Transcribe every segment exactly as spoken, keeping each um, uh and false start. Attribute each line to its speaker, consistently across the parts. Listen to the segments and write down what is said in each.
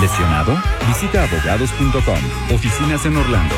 Speaker 1: ¿Presionado? Visita abogados punto com. Oficinas en Orlando.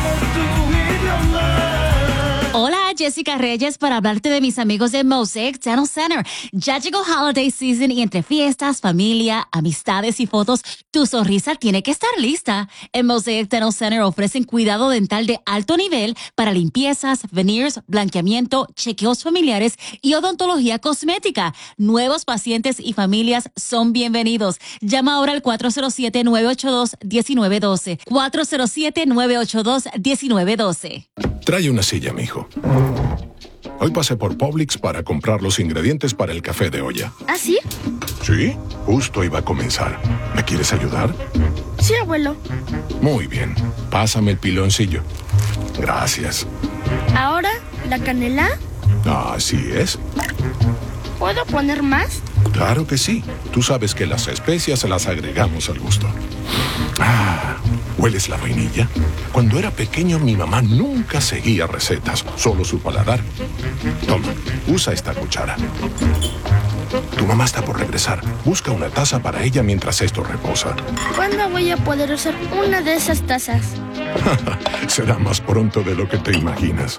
Speaker 2: Hola, Jessica Reyes para hablarte de mis amigos de Mosaic Dental Center. Ya llegó Holiday Season y entre fiestas, familia, amistades y fotos, tu sonrisa tiene que estar lista. En Mosaic Dental Center ofrecen cuidado dental de alto nivel para limpiezas, veneers, blanqueamiento, chequeos familiares y odontología cosmética. Nuevos pacientes y familias son bienvenidos. Llama ahora al cuatro cero siete, nueve ocho dos, uno nueve uno dos. cuatro cero siete, nueve ocho dos, uno nueve uno dos.
Speaker 3: Trae una silla, mijo. Hoy pasé por Publix para comprar los ingredientes para el café de olla.
Speaker 4: ¿Ah, sí?
Speaker 3: Sí, justo iba a comenzar. ¿Me quieres ayudar?
Speaker 4: Sí, abuelo.
Speaker 3: Muy bien. Pásame el piloncillo. Gracias.
Speaker 4: ¿Ahora la canela?
Speaker 3: Así es.
Speaker 4: ¿Puedo poner más?
Speaker 3: Claro que sí. Tú sabes que las especias se las agregamos al gusto. Ah, ¿hueles la vainilla? Cuando era pequeño, mi mamá nunca seguía recetas, solo su paladar. Toma, usa esta cuchara. Tu mamá está por regresar. Busca una taza para ella mientras esto reposa.
Speaker 4: ¿Cuándo voy a poder usar una de esas tazas?
Speaker 3: Será más pronto de lo que te imaginas.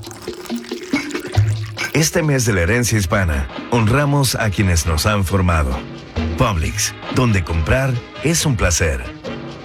Speaker 5: Este mes de la herencia hispana, honramos a quienes nos han formado. Publix, donde comprar es un placer.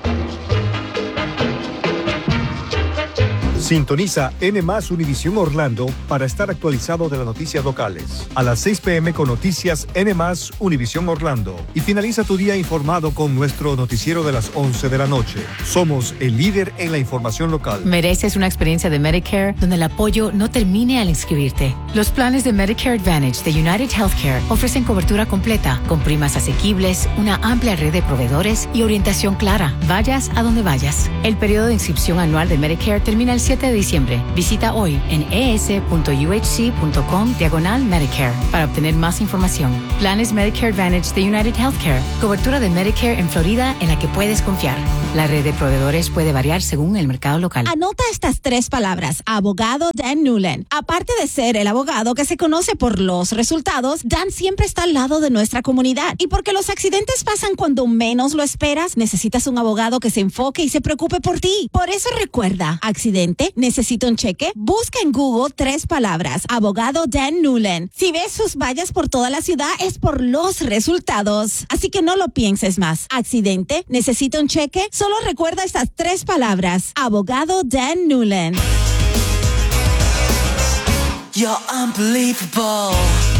Speaker 6: Sintoniza N más Univisión Orlando para estar actualizado de las noticias locales. A las seis pe eme con noticias N más Univisión Orlando. Y finaliza tu día informado con nuestro noticiero de las once de la noche. Somos el líder en la información local.
Speaker 7: Mereces una experiencia de Medicare donde el apoyo no termine al inscribirte. Los planes de Medicare Advantage de United Healthcare ofrecen cobertura completa, con primas asequibles, una amplia red de proveedores y orientación clara. Vayas a donde vayas. El periodo de inscripción anual de Medicare termina el siete de diciembre. Visita hoy en es.uhc.com diagonal Medicare para obtener más información. Planes Medicare Advantage de United Healthcare. Cobertura de Medicare en Florida en la que puedes confiar. La red de proveedores puede variar según el mercado local.
Speaker 8: Anota estas tres palabras. Abogado Dan Newland. Aparte de ser el abogado que se conoce por los resultados, Dan siempre está al lado de nuestra comunidad. Y porque los accidentes pasan cuando menos lo esperas, necesitas un abogado que se enfoque y se preocupe por ti. Por eso recuerda, accidente, necesito un cheque. Busca en Google tres palabras. Abogado Dan Newland. Si ves sus vallas por toda la ciudad, es por los resultados. Así que no lo pienses más. Accidente, necesito un cheque. Solo recuerda estas tres palabras. Abogado Dan Newland.
Speaker 9: You're unbelievable.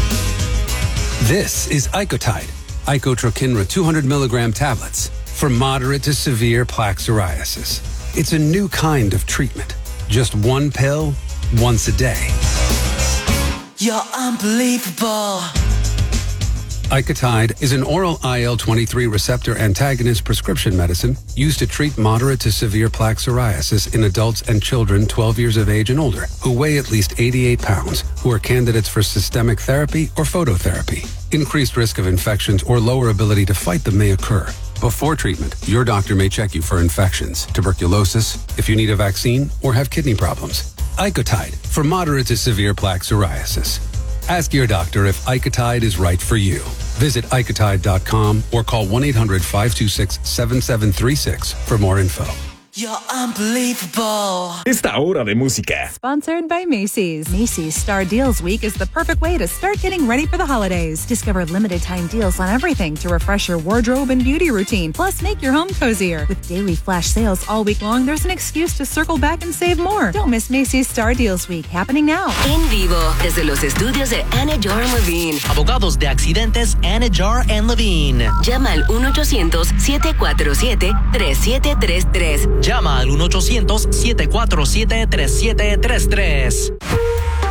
Speaker 10: This is Icotide, Icotrokinra two hundred milligram tablets for moderate to severe plaque psoriasis. It's a new kind of treatment. Just one pill, once a day.
Speaker 9: You're unbelievable.
Speaker 10: Icotide is an oral I L twenty-three receptor antagonist prescription medicine used to treat moderate to severe plaque psoriasis in adults and children twelve years of age and older who weigh at least eighty-eight pounds, who are candidates for systemic therapy or phototherapy. Increased risk of infections or lower ability to fight them may occur. Before treatment, your doctor may check you for infections, tuberculosis, if you need a vaccine, or have kidney problems. Icotide, for moderate to severe plaque psoriasis. Ask your doctor if Icotide is right for you. Visit icotide dot com or call one eight hundred, five two six, seven seven three six for more info.
Speaker 9: You're unbelievable.
Speaker 11: Esta hora de música.
Speaker 12: Sponsored by Macy's. Macy's Star Deals Week is the perfect way to start getting ready for the holidays. Discover limited time deals on everything to refresh your wardrobe and beauty routine. Plus, make your home cozier. With daily flash sales all week long, there's an excuse to circle back and save more. Don't miss Macy's Star Deals Week, happening now.
Speaker 13: En vivo, desde los estudios de Anidjar and Levine.
Speaker 14: Abogados de accidentes, Anidjar and Levine.
Speaker 13: Llama al uno ochocientos, siete cuatro siete, tres siete tres tres.
Speaker 14: Llama al uno ochocientos, siete cuatro siete, tres siete tres tres.